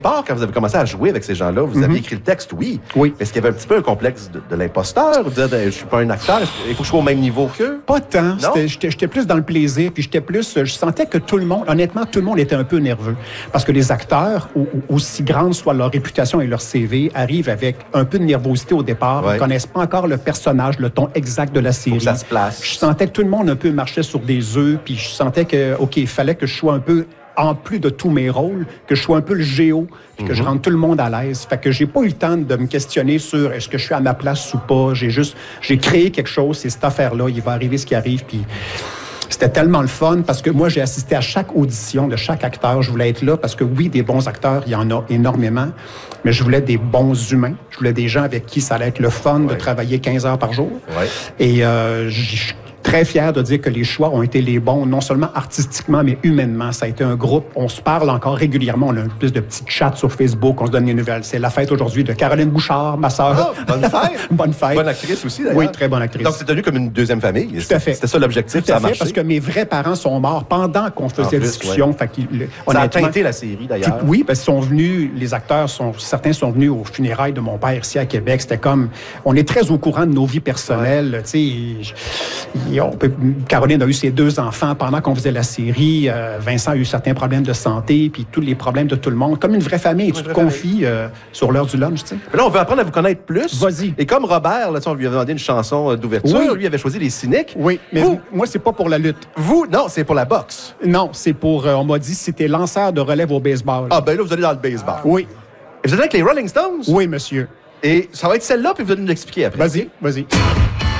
Quand vous avez commencé à jouer avec ces gens-là, vous aviez écrit le texte, oui. Oui. Est-ce qu'il y avait un petit peu un complexe de l'imposteur? Dire, je suis pas un acteur, il faut que je sois au même niveau qu'eux? Pas tant. J'étais plus dans le plaisir, puis je sentais que tout le monde, honnêtement, tout le monde était un peu nerveux. Parce que les acteurs, aussi grande soit leur réputation et leur CV, arrivent avec un peu de nervosité au départ. Ils ne connaissent pas encore le personnage, le ton exact de la série. Faut que ça se place. Je sentais que tout le monde un peu marchait sur des œufs, puis je sentais que, OK, il fallait que je sois un peu, en plus de tous mes rôles, que je sois un peu le géo, puis que je rende tout le monde à l'aise. Fait que j'ai pas eu le temps de me questionner sur est-ce que je suis à ma place ou pas. J'ai créé quelque chose, c'est cette affaire-là, il va arriver ce qui arrive, puis c'était tellement le fun parce que moi, j'ai assisté à chaque audition de chaque acteur. Je voulais être là parce que oui, des bons acteurs, il y en a énormément, mais je voulais des bons humains. Je voulais des gens avec qui ça allait être le fun de travailler 15 heures par jour. Ouais. Et je suis très fier de dire que les choix ont été les bons, non seulement artistiquement, mais humainement. Ça a été un groupe, on se parle encore régulièrement, on a un peu de petits chats sur Facebook, on se donne des nouvelles. C'est la fête aujourd'hui de Caroline Bouchard, ma sœur. Oh, bonne fête! Bonne fête. Bonne actrice aussi, d'ailleurs. Oui, très bonne actrice. Donc, c'est devenu comme une deuxième famille. Tout à fait. C'était ça l'objectif, ça a marché. Parce que mes vrais parents sont morts pendant qu'on faisait la discussion. Fait ça a teinté la série, d'ailleurs. Oui, parce qu'ils sont venus, les acteurs, certains sont venus aux funérailles de mon père ici à Québec. C'était comme, on est très au courant de nos vies personnelles. Tu sais, Caroline a eu ses 2 enfants pendant qu'on faisait la série. Vincent a eu certains problèmes de santé, puis tous les problèmes de tout le monde. Comme une vraie famille. Tu te confies sur l'heure du lunch, tu sais. Là, on veut apprendre à vous connaître plus. Vas-y. Et comme Robert, là, on lui avait demandé une chanson d'ouverture. Lui avait choisi Les Cyniques. Oui, mais moi, c'est pas pour la lutte. Non, c'est pour la boxe. Non, c'est pour, on m'a dit, c'était lanceur de relève au baseball. Ah, ben là, vous allez dans le baseball. Oui. Et vous êtes avec les Rolling Stones? Oui, monsieur. Et ça va être celle-là, puis vous allez nous l'expliquer après. Vas-y.